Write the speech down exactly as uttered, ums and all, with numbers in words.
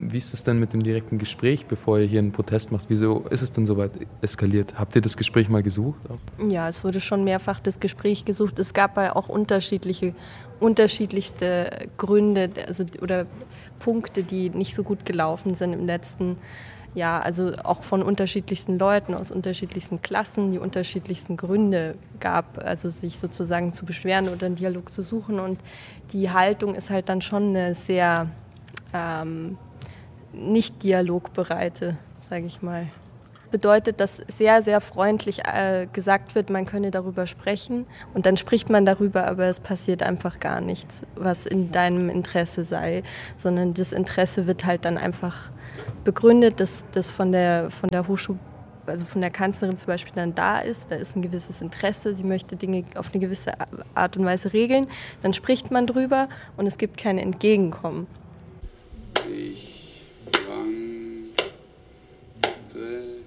Wie ist es denn mit dem direkten Gespräch, bevor ihr hier einen Protest macht? Wieso ist es denn so weit eskaliert? Habt ihr das Gespräch mal gesucht? Ja, es wurde schon mehrfach das Gespräch gesucht. Es gab ja auch unterschiedliche, unterschiedlichste Gründe also, oder Punkte, die nicht so gut gelaufen sind im letzten Jahr. Also auch von unterschiedlichsten Leuten aus unterschiedlichsten Klassen, die unterschiedlichsten Gründe gab, also sich sozusagen zu beschweren oder einen Dialog zu suchen. Und die Haltung ist halt dann schon eine sehr ähm, nicht dialogbereite, sage ich mal. Bedeutet, dass sehr, sehr freundlich äh, gesagt wird, man könne darüber sprechen und dann spricht man darüber, aber es passiert einfach gar nichts, was in deinem Interesse sei, sondern das Interesse wird halt dann einfach begründet, dass das von der, von der Hochschule, also von der Kanzlerin zum Beispiel dann da ist, da ist ein gewisses Interesse, sie möchte Dinge auf eine gewisse Art und Weise regeln, dann spricht man drüber und es gibt kein Entgegenkommen. Ich wandte